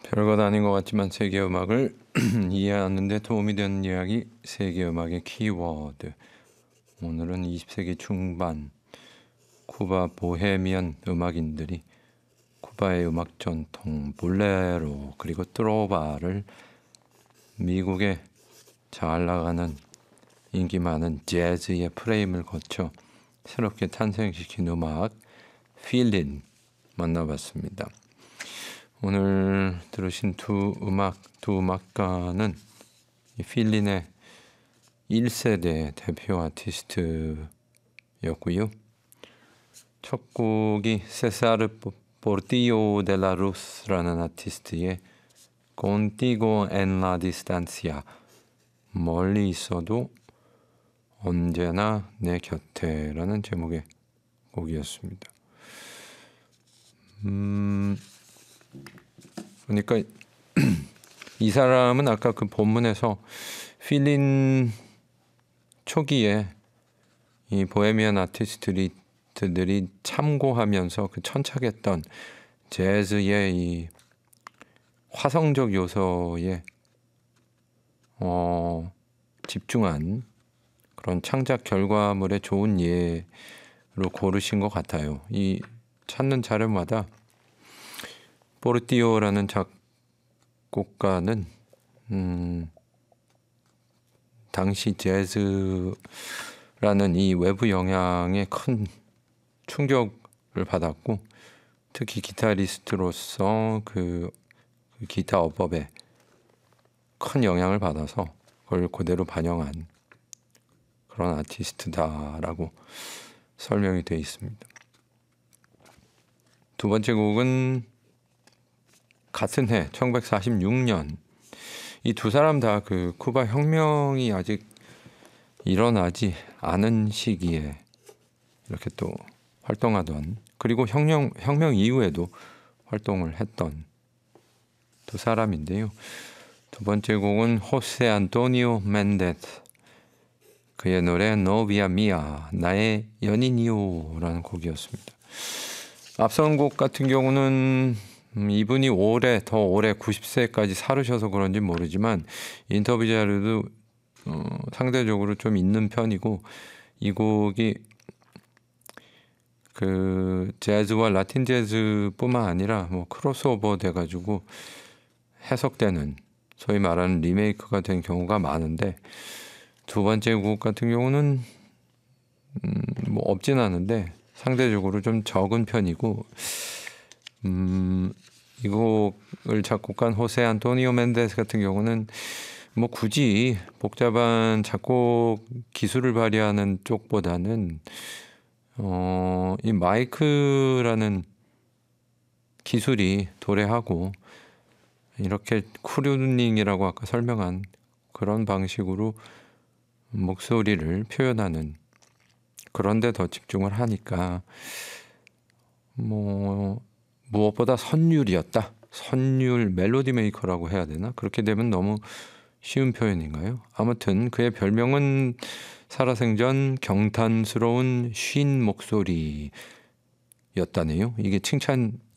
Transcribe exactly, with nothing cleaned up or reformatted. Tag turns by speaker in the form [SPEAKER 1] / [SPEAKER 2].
[SPEAKER 1] 별것 아닌 것 같지만 세계 음악을 이해하는 데 도움이 되는 이야기, 세계 음악의 키워드. 오늘은 이십 세기 중반 쿠바 보헤미안 음악인들이 쿠바의 음악 전통 볼레로 그리고 트로바를 미국의 잘 나가는 인기 많은 재즈의 프레임을 거쳐 새롭게 탄생시킨 음악 필린 만나봤습니다. 오늘 들으신 두 음악, 두 음악가는 이 필린의 일 세대 대표 아티스트였고요. 첫 곡이 세사르 포르티오 데 라 루스라는 아티스트의 Contigo en la distancia, 멀리 있어도 언제나 내 곁에라는 제목의 곡이었습니다. 음... 그러니까 이 사람은 아까 그 본문에서 필린 초기에 이 보헤미안 아티스트들이 참고하면서 그 천착했던 재즈의 이 화성적 요소에 어, 집중한 그런 창작 결과물의 좋은 예로 고르신 것 같아요. 이 찾는 자료마다 포르티오라는 작곡가는 음, 당시 재즈라는 이 외부 영향에 큰 충격을 받았고, 특히 기타리스트로서 그, 그 기타 어법에 큰 영향을 받아서 그걸 그대로 반영한 그런 아티스트다라고 설명이 되어 있습니다. 두 번째 곡은 같은 해 천구백사십육 년 이 두 사람 다 그 쿠바 혁명이 아직 일어나지 않은 시기에 이렇게 또 활동하던, 그리고 혁명, 혁명 이후에도 활동을 했던 두 사람인데요. 두 번째 곡은 호세 안토니오 멘데스, 그의 노래 노비아 미아, 나의 연인이요 라는 곡이었습니다. 앞선 곡 같은 경우는 음, 이분이 올해 더 올해 구십 세까지 살으셔서 그런지 모르지만 인터뷰 자료도 어, 상대적으로 좀 있는 편이고, 이 곡이 그 재즈와 라틴 재즈뿐만 아니라 뭐 크로스오버 돼가지고 해석되는, 소위 말하는 리메이크가 된 경우가 많은데, 두 번째 곡 같은 경우는 음, 뭐 없진 않은데 상대적으로 좀 적은 편이고, 음, 이 곡을 작곡한 호세 안토니오 멘데스 같은 경우는 뭐 굳이 복잡한 작곡 기술을 발휘하는 쪽보다는 어, 이 마이크라는 기술이 도래하고 이렇게 크루닝이라고 아까 설명한 그런 방식으로 목소리를 표현하는 그런 데 더 집중을 하니까 뭐 무엇보다 선율이었다. 선율 멜로디 메이커라고 해야 되나? 그렇게 되면 너무 쉬운 표현인가요? 아무튼 그의 별명은 살아생전 경탄스러운 쉰 목소리였다네요. 이게 칭찬